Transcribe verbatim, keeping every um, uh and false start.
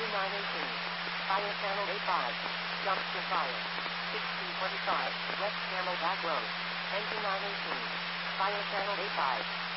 nine eighteen. Fire channel eight five. Dumpster fire. sixteen twenty-five. West Camelback Road. Engine nine eighteen. Fire channel eight five.